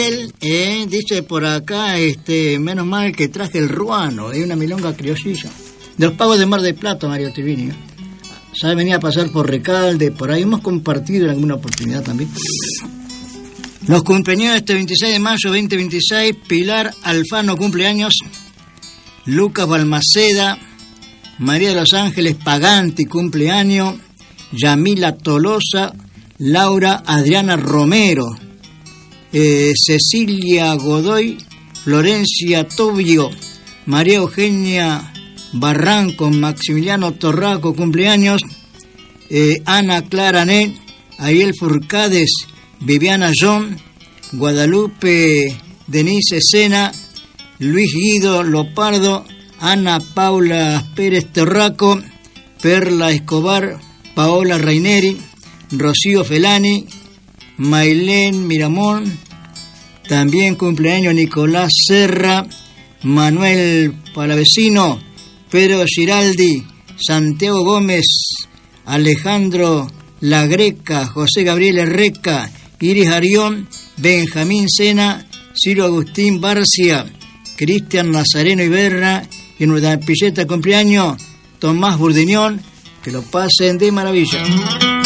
Dice por acá, menos mal que traje el ruano, una milonga criollilla. De los pagos de Mar del Plata, Mario Trivini. Ya venía a pasar por Recalde, por ahí hemos compartido en alguna oportunidad también. Los cumpleaños este 26 de mayo 2026, Pilar Alfano cumpleaños, Lucas Balmaceda, María de los Ángeles Paganti cumpleaños, Yamila Tolosa, Laura Adriana Romero, Cecilia Godoy, Florencia Tobio, María Eugenia Barranco, Maximiliano Torraco cumpleaños, Ana Clara Net, Ariel Furcades, Viviana John, Guadalupe Denise Sena, Luis Guido Lopardo, Ana Paula Pérez Torraco, Perla Escobar, Paola Reineri, Rocío Felani, Mailén Miramón, también cumpleaños Nicolás Serra, Manuel Palavecino, Pedro Giraldi, Santiago Gómez, Alejandro La Greca, José Gabriel Herreca, Iris Arión, Benjamín Sena, Ciro Agustín Barcia, Cristian Nazareno Iberra, y en nuestra pilleta cumpleaños Tomás Burdiñón. Que lo pasen de maravilla.